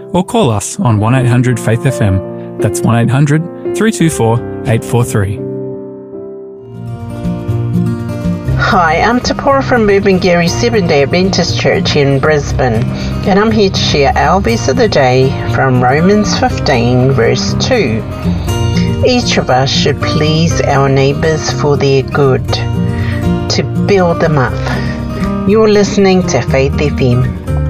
or call us on 1-800-FAITH-FM. That's 1-800-324-843. Hi, I'm Tapora from Gary Seventh-day Adventist Church in Brisbane, and I'm here to share our verse of the day from Romans 15, verse 2. Each of us should please our neighbours for their good, to build them up. You're listening to Faith FM.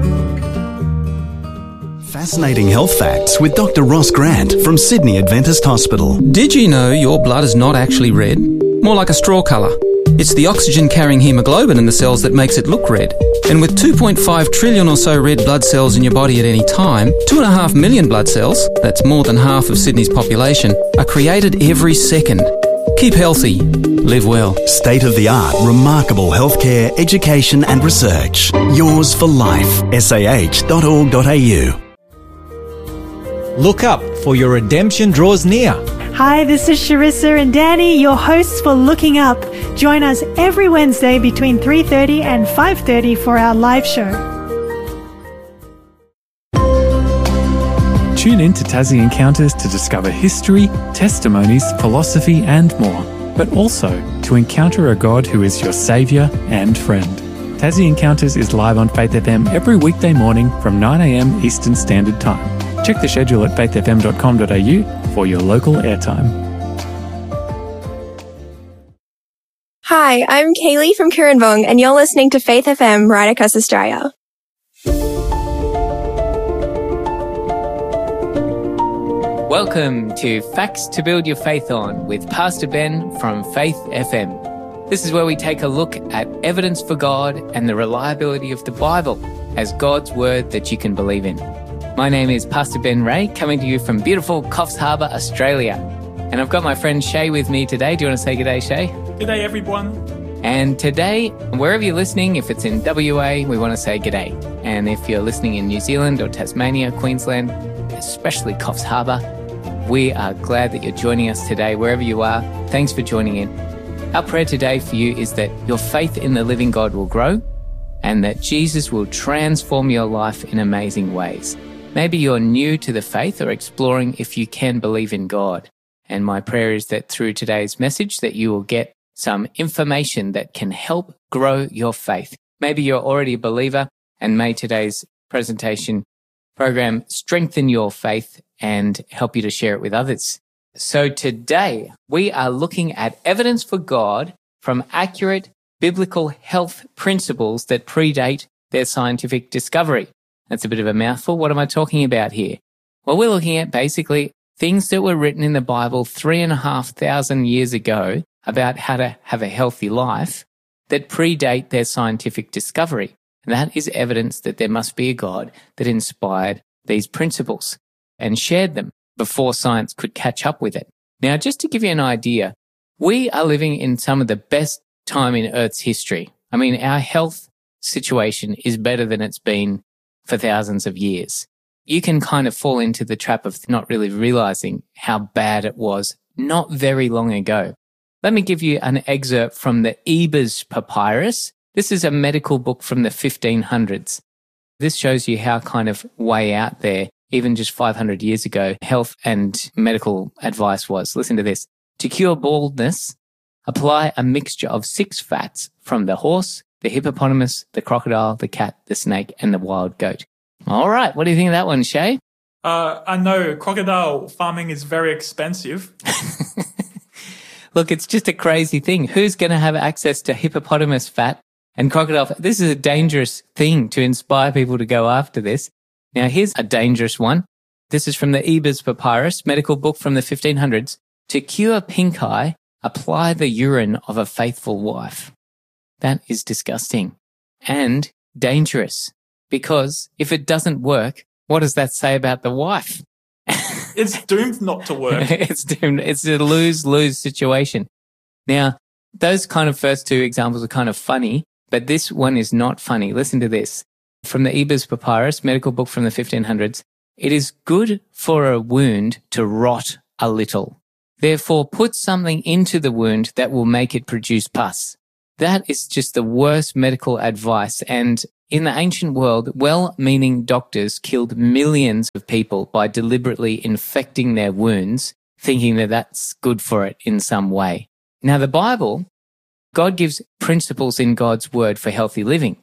Fascinating health facts with Dr. Ross Grant from Sydney Adventist Hospital. Did you know your blood is not actually red? More like a straw colour. It's the oxygen-carrying haemoglobin in the cells that makes it look red. And with 2.5 trillion or so red blood cells in your body at any time, 2.5 million blood cells, that's more than half of Sydney's population, are created every second. Keep healthy. Live well. State-of-the-art, remarkable healthcare, education and research. Yours for life. sah.org.au. Look up, for your redemption draws near. Hi, this is Sharissa and Danny, your hosts for Looking Up. Join us every Wednesday between 3:30 and 5:30 for our live show. Tune in to Tassie Encounters to discover history, testimonies, philosophy and more, but also to encounter a God who is your saviour and friend. Tassie Encounters is live on Faith FM every weekday morning from 9 a.m. Eastern Standard Time. Check the schedule at faithfm.com.au for your local airtime. Hi, I'm Kaylee from Kurrambong, and you're listening to Faith FM right across Australia. Welcome to Facts to Build Your Faith On with Pastor Ben from Faith FM. This is where we take a look at evidence for God and the reliability of the Bible as God's word that you can believe in. My name is Pastor Ben Ray, coming to you from beautiful Coffs Harbour, Australia. And I've got my friend Shay with me today. Do you want to say g'day, Shay? G'day, everyone. And today, wherever you're listening, if it's in WA, we want to say g'day. And if you're listening in New Zealand or Tasmania, Queensland, especially Coffs Harbour, we are glad that you're joining us today, wherever you are. Thanks for joining in. Our prayer today for you is that your faith in the living God will grow and that Jesus will transform your life in amazing ways. Maybe you're new to the faith or exploring if you can believe in God. And my prayer is that through today's message that you will get some information that can help grow your faith. Maybe you're already a believer, and may today's presentation program strengthen your faith and help you to share it with others. So today we are looking at evidence for God from accurate biblical health principles that predate their scientific discovery. That's a bit of a mouthful. What am I talking about here? Well, we're looking at basically things that were written in the Bible 3,500 years ago about how to have a healthy life that predate their scientific discovery. And that is evidence that there must be a God that inspired these principles and shared them before science could catch up with it. Now, just to give you an idea, we are living in some of the best time in Earth's history. I mean, our health situation is better than it's been for thousands of years. You can kind of fall into the trap of not really realizing how bad it was not very long ago. Let me give you an excerpt from the Ebers Papyrus. This is a medical book from the 1500s. This shows you how kind of way out there, even just 500 years ago, health and medical advice was. Listen to this. To cure baldness, apply a mixture of 6 fats from the horse, the hippopotamus, the crocodile, the cat, the snake, and the wild goat. All right. What do you think of that one, Shay? I know crocodile farming is very expensive. Look, it's just a crazy thing. Who's going to have access to hippopotamus fat and crocodile fat? This is a dangerous thing to inspire people to go after this. Now, here's a dangerous one. This is from the Ebers Papyrus, medical book from the 1500s. To cure pink eye, apply the urine of a faithful wife. That is disgusting and dangerous, because if it doesn't work, what does that say about the wife? It's doomed not to work. It's doomed. It's a lose-lose situation. Now, those kind of first 2 examples are kind of funny, but this one is not funny. Listen to this. From the Ebers Papyrus, medical book from the 1500s, it is good for a wound to rot a little. Therefore, put something into the wound that will make it produce pus. That is just the worst medical advice. And in the ancient world, well-meaning doctors killed millions of people by deliberately infecting their wounds, thinking that that's good for it in some way. Now, the Bible, God gives principles in God's word for healthy living.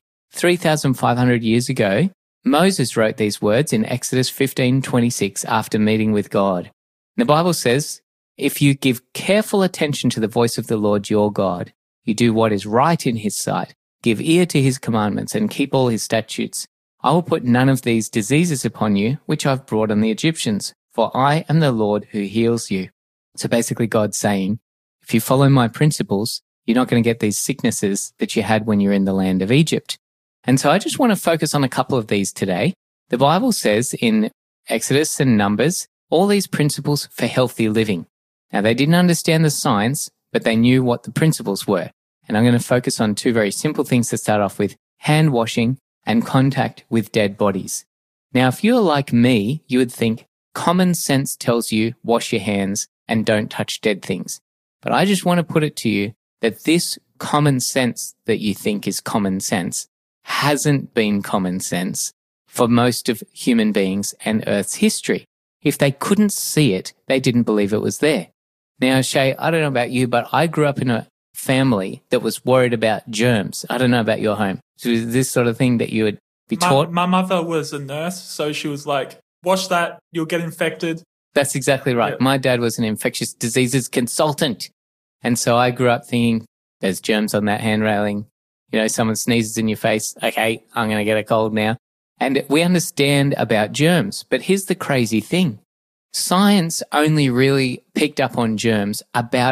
3,500 years ago, Moses wrote these words in Exodus 15:26 after meeting with God. The Bible says, if you give careful attention to the voice of the Lord your God, you do what is right in his sight, give ear to his commandments and keep all his statutes, I will put none of these diseases upon you, which I've brought on the Egyptians, for I am the Lord who heals you. So basically God's saying, if you follow my principles, you're not going to get these sicknesses that you had when you're in the land of Egypt. And so I just want to focus on a couple of these today. The Bible says in Exodus and Numbers, all these principles for healthy living. Now, they didn't understand the science, but they knew what the principles were. And I'm going to focus on two very simple things to start off with, hand washing and contact with dead bodies. Now, if you're like me, you would think common sense tells you wash your hands and don't touch dead things. But I just want to put it to you that this common sense that you think is common sense hasn't been common sense for most of human beings and Earth's history. If they couldn't see it, they didn't believe it was there. Now, Shay, I don't know about you, but I grew up in a family that was worried about germs. I don't know about your home. So is this sort of thing that you would be taught? My mother was a nurse, so she was like, wash that, you'll get infected. That's exactly right. Yeah. My dad was an infectious diseases consultant. And so I grew up thinking, there's germs on that hand railing. You know, someone sneezes in your face. Okay, I'm going to get a cold now. And we understand about germs. But here's the crazy thing. Science only really picked up on germs about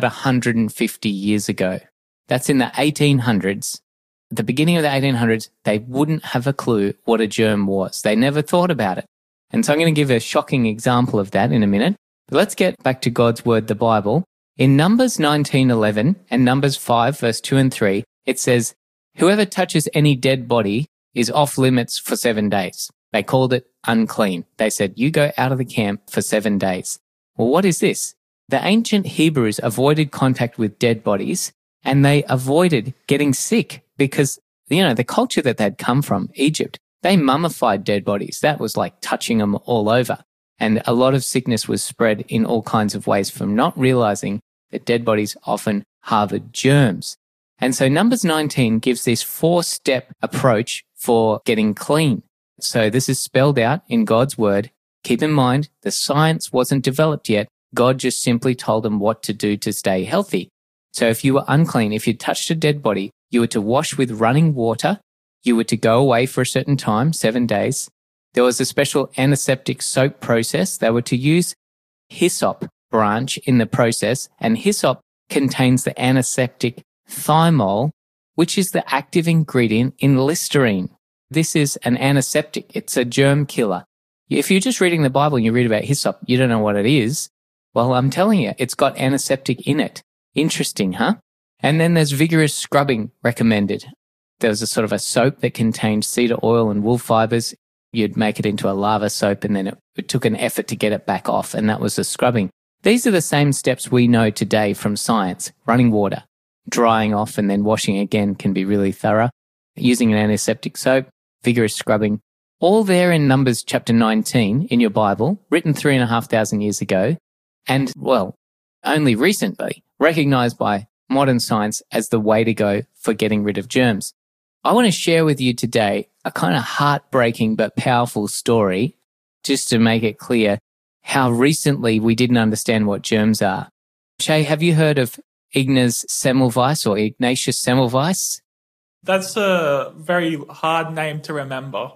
150 years ago. That's in the 1800s. At the beginning of the 1800s, they wouldn't have a clue what a germ was. They never thought about it. And so I'm going to give a shocking example of that in a minute. But let's get back to God's word, the Bible. In Numbers 19:11 and Numbers 5, verse 2 and 3, it says, whoever touches any dead body is off limits for 7 days. They called it unclean. They said, you go out of the camp for 7 days. Well, what is this? The ancient Hebrews avoided contact with dead bodies and they avoided getting sick because, you know, the culture that they'd come from, Egypt, they mummified dead bodies. That was like touching them all over. And a lot of sickness was spread in all kinds of ways from not realizing that dead bodies often harbored germs. And so Numbers 19 gives this 4-step approach for getting clean. So this is spelled out in God's word. Keep in mind, the science wasn't developed yet. God just simply told them what to do to stay healthy. So if you were unclean, if you touched a dead body, you were to wash with running water. You were to go away for a certain time, 7 days. There was a special antiseptic soap process. They were to use hyssop branch in the process, and hyssop contains the antiseptic thymol, which is the active ingredient in Listerine. This is an antiseptic. It's a germ killer. If you're just reading the Bible and you read about hyssop, you don't know what it is. Well, I'm telling you, it's got antiseptic in it. Interesting, huh? And then there's vigorous scrubbing recommended. There was a sort of a soap that contained cedar oil and wool fibers. You'd make it into a lava soap and then it took an effort to get it back off, and that was the scrubbing. These are the same steps we know today from science. Running water, drying off and then washing again can be really thorough. Using an antiseptic soap, vigorous scrubbing, all there in Numbers chapter 19 in your Bible, written 3,500 years ago, and, well, only recently recognized by modern science as the way to go for getting rid of germs. I want to share with you today a kind of heartbreaking but powerful story, just to make it clear how recently we didn't understand what germs are. Shay, have you heard of Ignaz Semmelweis or Ignatius Semmelweis? That's a very hard name to remember.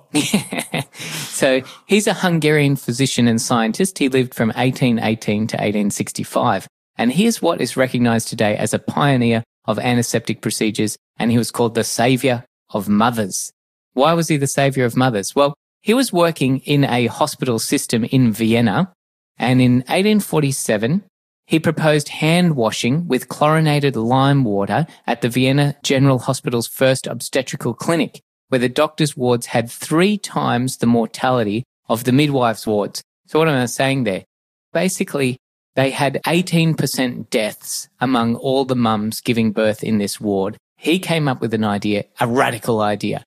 So he's a Hungarian physician and scientist. He lived from 1818 to 1865. And here's what is recognized today as a pioneer of antiseptic procedures, and he was called the savior of mothers. Why was he the savior of mothers? Well, he was working in a hospital system in Vienna, and in 1847, he proposed hand washing with chlorinated lime water at the Vienna General Hospital's first obstetrical clinic, where the doctors' wards had 3 times the mortality of the midwives' wards. So what am I saying there? Basically, they had 18% deaths among all the mums giving birth in this ward. He came up with an idea, a radical idea.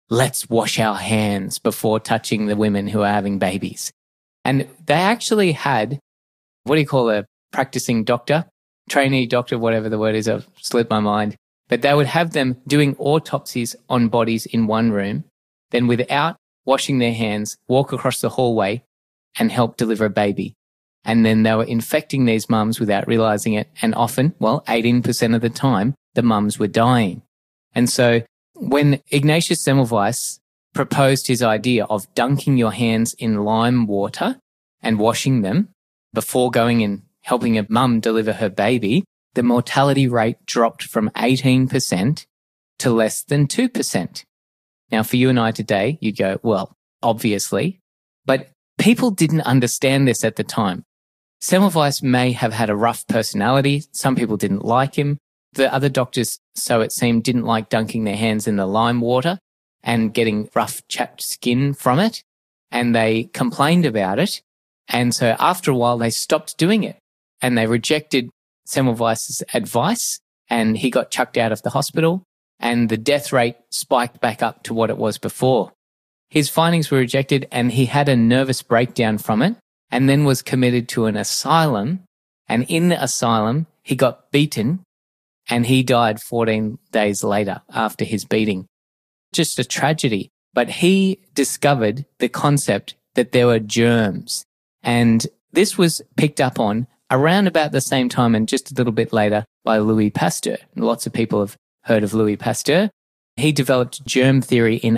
let's wash our hands before touching the women who are having babies. And they actually had, what do you call a practicing doctor? Trainee doctor, whatever the word is, I've slipped my mind. But they would have them doing autopsies on bodies in one room, then without washing their hands, walk across the hallway and help deliver a baby. And then they were infecting these mums without realizing it. And often, 18% of the time, the mums were dying. And so when Ignatius Semmelweis proposed his idea of dunking your hands in lime water and washing them before going and helping a mum deliver her baby, the mortality rate dropped from 18% to less than 2%. Now, for you and I today, you'd go, well, obviously, but people didn't understand this at the time. Semmelweis may have had a rough personality. Some people didn't like him. The other doctors, so it seemed, didn't like dunking their hands in the lime water and getting rough chapped skin from it. And they complained about it. And so after a while, they stopped doing it and they rejected Semmelweis's advice, and he got chucked out of the hospital, and the death rate spiked back up to what it was before. His findings were rejected, and he had a nervous breakdown from it, and then was committed to an asylum. And in the asylum, he got beaten, and he died 14 days later after his beating. Just a tragedy. But he discovered the concept that there were germs, and this was picked up on around about the same time and just a little bit later by Louis Pasteur. Lots of people have heard of Louis Pasteur. He developed germ theory in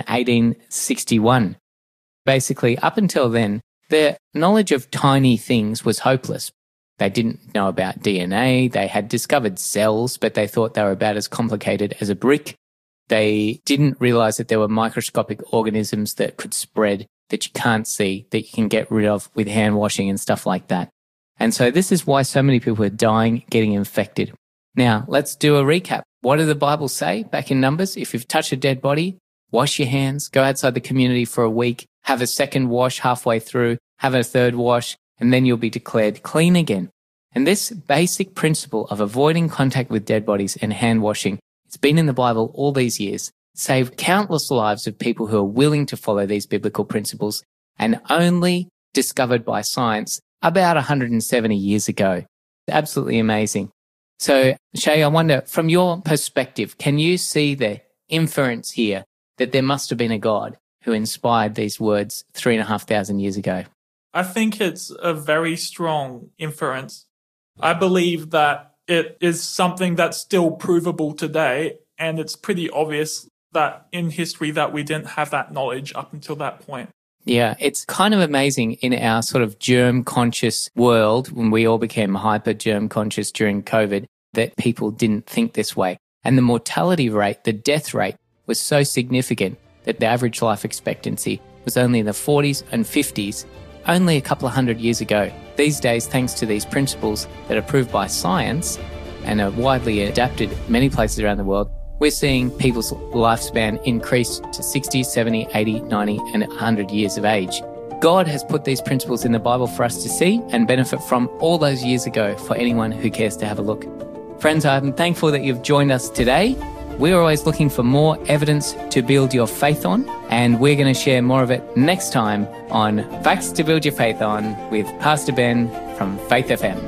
1861. Basically, up until then, their knowledge of tiny things was hopeless. They didn't know about DNA. They had discovered cells, but they thought they were about as complicated as a brick. They didn't realize that there were microscopic organisms that could spread, that you can't see, that you can get rid of with hand washing and stuff like that. And so this is why so many people are dying, getting infected. Now, let's do a recap. What did the Bible say back in Numbers? If you've touched a dead body, wash your hands, go outside the community for a week, have a second wash halfway through, have a third wash, and then you'll be declared clean again. And this basic principle of avoiding contact with dead bodies and hand washing, it's been in the Bible all these years, saved countless lives of people who are willing to follow these biblical principles, and only discovered by science about 170 years ago. Absolutely amazing. So, Shay, I wonder, from your perspective, can you see the inference here that there must have been a God who inspired these words 3,500 years ago? I think it's a very strong inference. I believe that it is something that's still provable today, and it's pretty obvious that in history that we didn't have that knowledge up until that point. Yeah, it's kind of amazing in our sort of germ-conscious world, when we all became hyper-germ-conscious during COVID, that people didn't think this way. And the mortality rate, the death rate, was so significant that the average life expectancy was only in the 40s and 50s, only a couple of hundred years ago. These days, thanks to these principles that are proved by science and are widely adapted many places around the world, we're seeing people's lifespan increase to 60, 70, 80, 90, and 100 years of age. God has put these principles in the Bible for us to see and benefit from all those years ago for anyone who cares to have a look. Friends, I'm thankful that you've joined us today. We're always looking for more evidence to build your faith on, and we're going to share more of it next time on Facts to Build Your Faith On with Pastor Ben from Faith FM.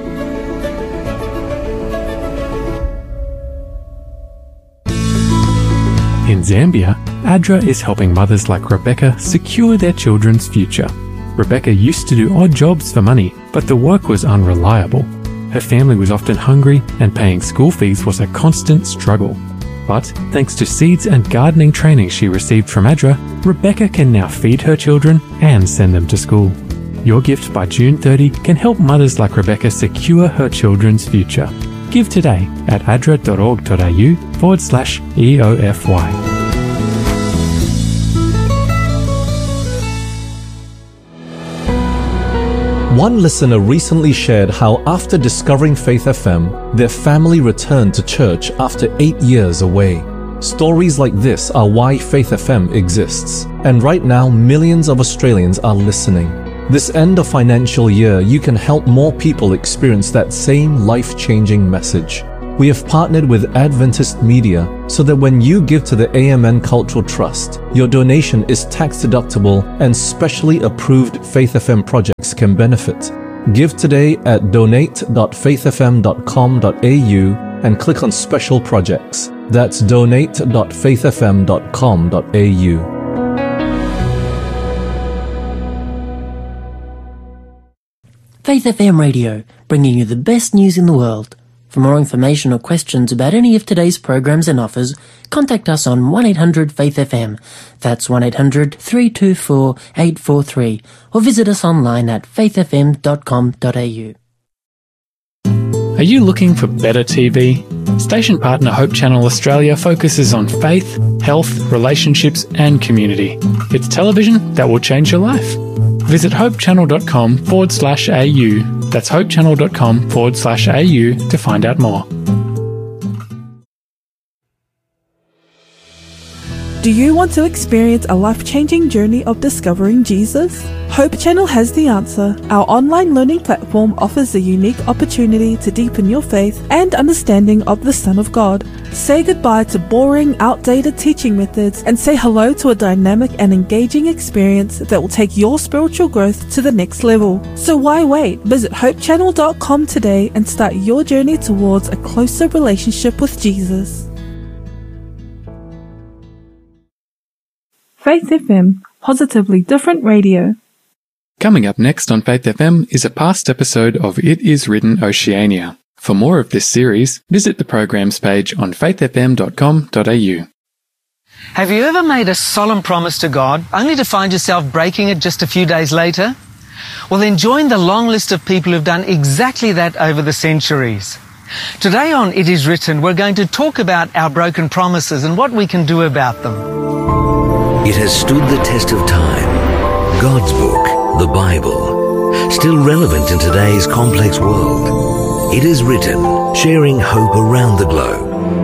In Zambia, ADRA is helping mothers like Rebecca secure their children's future. Rebecca used to do odd jobs for money, but the work was unreliable. Her family was often hungry, and paying school fees was a constant struggle. But thanks to seeds and gardening training she received from ADRA, Rebecca can now feed her children and send them to school. Your gift by June 30 can help mothers like Rebecca secure her children's future. Give today at adra.org.au/EOFY. One listener recently shared how after discovering Faith FM, their family returned to church after 8 years away. Stories like this are why Faith FM exists. And right now, millions of Australians are listening. This end of financial year, you can help more people experience that same life-changing message. We have partnered with Adventist Media so that when you give to the AMN Cultural Trust, your donation is tax deductible and specially approved Faith FM projects can benefit. Give today at donate.faithfm.com.au and click on Special Projects. That's donate.faithfm.com.au. Faith FM Radio, bringing you the best news in the world. For more information or questions about any of today's programs and offers, contact us on 1-800-FAITH-FM. That's 1-800-324-843. Or visit us online at faithfm.com.au. Are you looking for better TV? Station partner Hope Channel Australia focuses on faith, health, relationships and community. It's television that will change your life. Visit hopechannel.com/au. That's hopechannel.com/au to find out more. Do you want to experience a life-changing journey of discovering Jesus? Hope Channel has the answer. Our online learning platform offers a unique opportunity to deepen your faith and understanding of the Son of God. Say goodbye to boring, outdated teaching methods and say hello to a dynamic and engaging experience that will take your spiritual growth to the next level. So why wait? Visit hopechannel.com today and start your journey towards a closer relationship with Jesus. Faith FM, positively different radio. Coming up next on Faith FM is a past episode of It Is Written Oceania. For more of this series, visit the programs page on faithfm.com.au. Have you ever made a solemn promise to God only to find yourself breaking it just a few days later? Well, then join the long list of people who've done exactly that over the centuries. Today on It Is Written, we're going to talk about our broken promises and what we can do about them. It has stood the test of time. God's book, the Bible, still relevant in today's complex world. It is written, sharing hope around the globe.